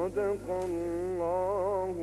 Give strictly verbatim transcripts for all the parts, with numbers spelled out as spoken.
صدق الله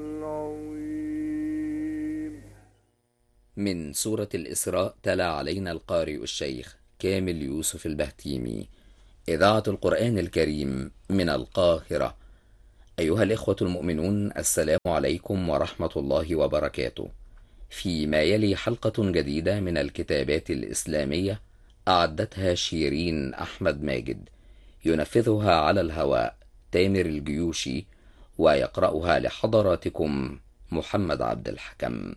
العظيم. من سورة الإسراء تلا علينا القارئ الشيخ كامل يوسف البهتيمي، إذاعة القرآن الكريم من القاهرة. أيها الإخوة المؤمنون، السلام عليكم ورحمة الله وبركاته. فيما يلي حلقة جديدة من الكتابات الإسلامية أعدتها شيرين أحمد ماجد، ينفذها على الهواء تامر الجيوشي، ويقرأها لحضراتكم محمد عبد الحكم.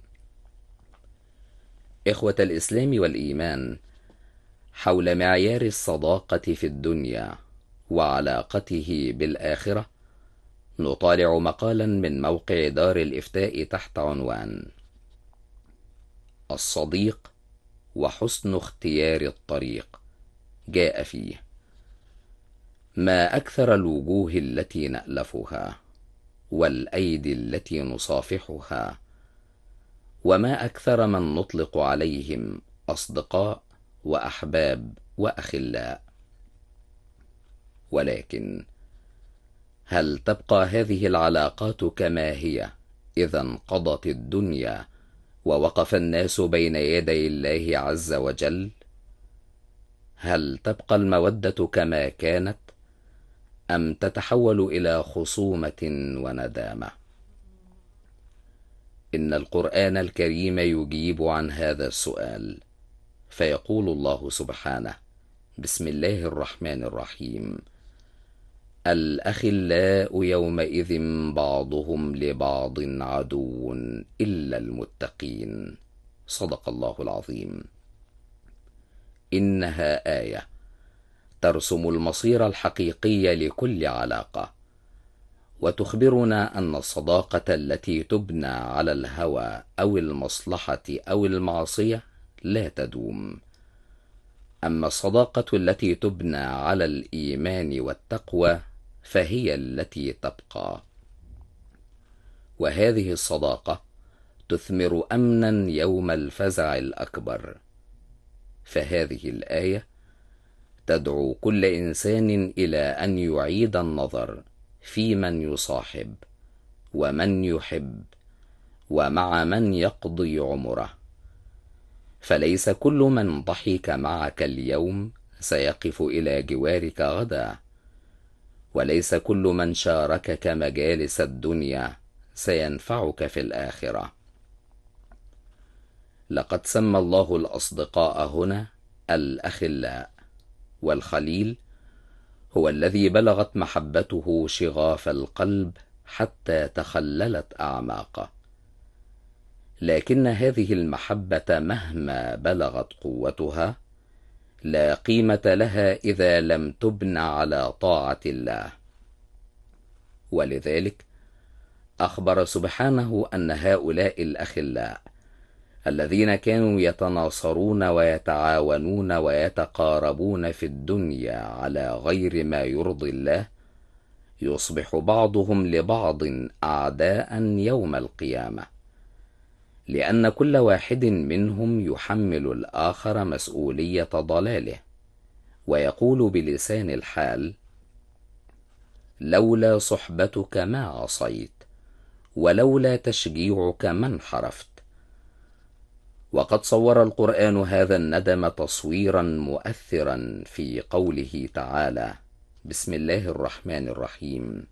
إخوة الإسلام والإيمان، حول معيار الصداقة في الدنيا وعلاقته بالآخرة نطالع مقالا من موقع دار الإفتاء تحت عنوان الصديق وحسن اختيار الطريق. جاء فيه: ما أكثر الوجوه التي نألفها والأيدي التي نصافحها، وما أكثر من نطلق عليهم أصدقاء وأحباب وأخلاء. ولكن هل تبقى هذه العلاقات كما هي إذا انقضت الدنيا ووقف الناس بين يدي الله عز وجل؟ هل تبقى المودة كما كانت أم تتحول إلى خصومة وندامة؟ إن القرآن الكريم يجيب عن هذا السؤال، فيقول الله سبحانه: بسم الله الرحمن الرحيم: الأخلاء يومئذ بعضهم لبعض عدو إلا المتقين. صدق الله العظيم. إنها آية ترسم المصير الحقيقي لكل علاقة، وتخبرنا أن الصداقة التي تبنى على الهوى أو المصلحة أو المعصية لا تدوم، أما الصداقة التي تبنى على الإيمان والتقوى فهي التي تبقى. وهذه الصداقة تثمر أمنا يوم الفزع الأكبر. فهذه الآية تدعو كل إنسان إلى أن يعيد النظر في من يصاحب ومن يحب ومع من يقضي عمره، فليس كل من ضحك معك اليوم سيقف إلى جوارك غدا، وليس كل من شاركك مجالس الدنيا سينفعك في الآخرة. لقد سمى الله الأصدقاء هنا الأخلاء، والخليل هو الذي بلغت محبته شغاف القلب حتى تخللت أعماقه. لكن هذه المحبة مهما بلغت قوتها لا قيمة لها إذا لم تبن على طاعة الله. ولذلك أخبر سبحانه أن هؤلاء الأخلاء الذين كانوا يتناصرون ويتعاونون ويتقاربون في الدنيا على غير ما يرضي الله يصبح بعضهم لبعض أعداء يوم القيامة، لأن كل واحد منهم يحمل الآخر مسؤولية ضلاله، ويقول بلسان الحال: لولا صحبتك ما عصيت، ولولا تشجيعك ما انحرفت. وقد صور القرآن هذا الندم تصويرا مؤثرا في قوله تعالى: بسم الله الرحمن الرحيم: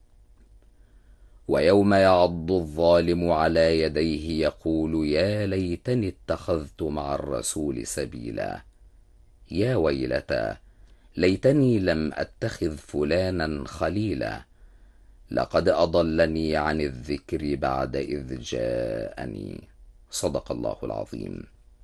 ويوم يعض الظالم على يديه يقول يا ليتني اتخذت مع الرسول سبيلا، يا ويلتى ليتني لم أتخذ فلانا خليلا، لقد أضلني عن الذكر بعد إذ جاءني. صدق الله العظيم.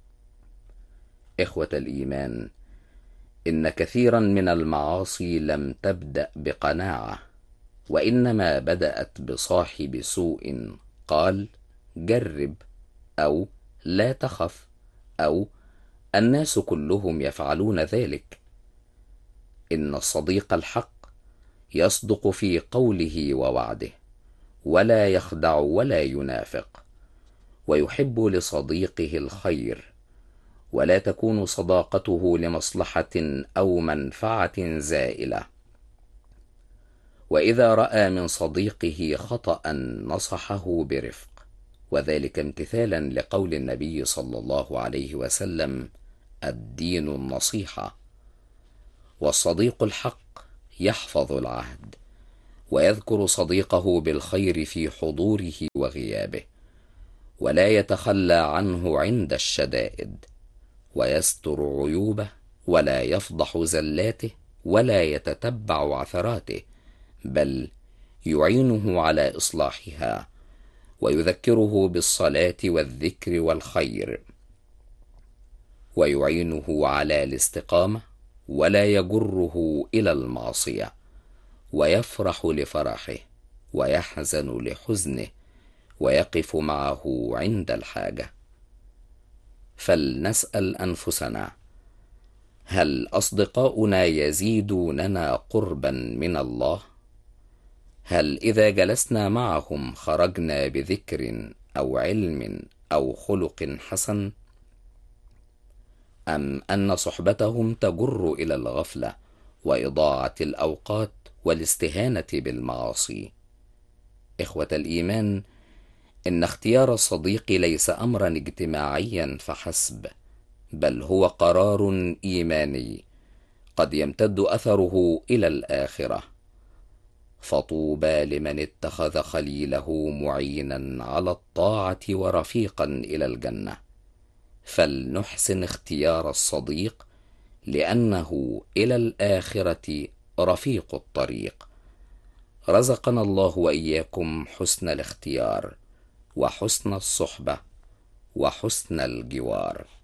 إخوة الإيمان، إن كثيرا من المعاصي لم تبدأ بقناعة، وإنما بدأت بصاحب سوء قال جرب، أو لا تخف، أو الناس كلهم يفعلون ذلك. إن الصديق الحق يصدق في قوله ووعده، ولا يخدع ولا ينافق، ويحب لصديقه الخير، ولا تكون صداقته لمصلحة أو منفعة زائلة. وإذا رأى من صديقه خطأ نصحه برفق، وذلك امتثالا لقول النبي صلى الله عليه وسلم: الدين النصيحة. والصديق الحق يحفظ العهد، ويذكر صديقه بالخير في حضوره وغيابه، ولا يتخلى عنه عند الشدائد، ويستر عيوبه ولا يفضح زلاته ولا يتتبع عثراته، بل يعينه على إصلاحها، ويذكره بالصلاة والذكر والخير، ويعينه على الاستقامة ولا يجره إلى المعصية، ويفرح لفرحه ويحزن لحزنه، ويقف معه عند الحاجة. فلنسأل أنفسنا: هل أصدقاؤنا يزيدوننا قربا من الله؟ هل إذا جلسنا معهم خرجنا بذكر أو علم أو خلق حسن؟ أم أن صحبتهم تجر إلى الغفلة وإضاعة الأوقات والاستهانة بالمعاصي؟ إخوة الإيمان، إن اختيار الصديق ليس أمرا اجتماعيا فحسب، بل هو قرار إيماني قد يمتد أثره إلى الآخرة. فطوبى لمن اتخذ خليله معينا على الطاعة ورفيقا إلى الجنة. فلنحسن اختيار الصديق، لأنه إلى الآخرة رفيق الطريق. رزقنا الله وإياكم حسن الاختيار وحسن الصحبة وحسن الجوار.